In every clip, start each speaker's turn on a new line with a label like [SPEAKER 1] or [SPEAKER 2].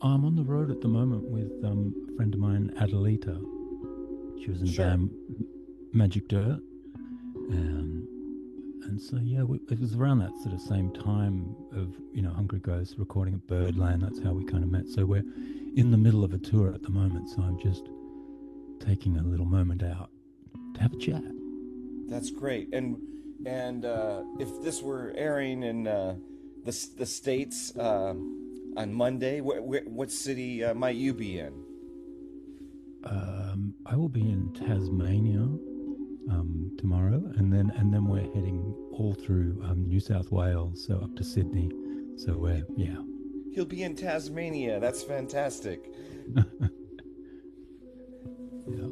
[SPEAKER 1] I'm on the road at the moment with a friend of mine, Adelita. She was in the
[SPEAKER 2] Sure.
[SPEAKER 1] band Magic Dirt, and so yeah, it was around that sort of same time of Hungry Ghost recording at Birdland. That's how we kind of met. So we're in the middle of a tour at the moment. So I'm just taking a little moment out to have a chat.
[SPEAKER 2] That's great. And if this were airing in the states on Monday, what city might you be in?
[SPEAKER 1] I will be in Tasmania tomorrow, and then we're heading all through New South Wales, so up to Sydney. So we're yeah.
[SPEAKER 2] He'll be in Tasmania. That's fantastic.
[SPEAKER 1] Yeah.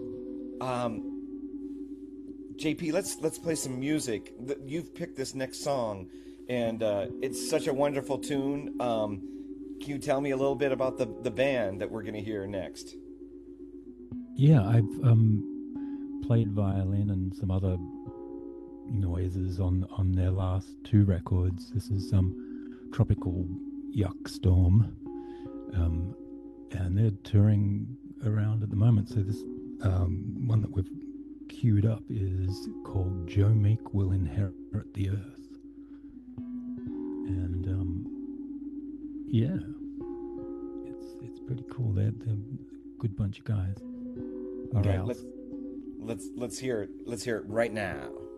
[SPEAKER 2] JP, let's play some music. You've picked this next song, and it's such a wonderful tune. Can you tell me a little bit about the band that we're going to hear next?
[SPEAKER 1] Yeah, I've played violin and some other noises on their last two records. This is some Tropical Yuck Storm, and they're touring around at the moment. So this one that we've queued up is called Joe Meek Will Inherit the Earth, and yeah, it's pretty cool. They're a good bunch of guys. Or
[SPEAKER 2] Okay,
[SPEAKER 1] else.
[SPEAKER 2] let's hear it. Let's hear it right now.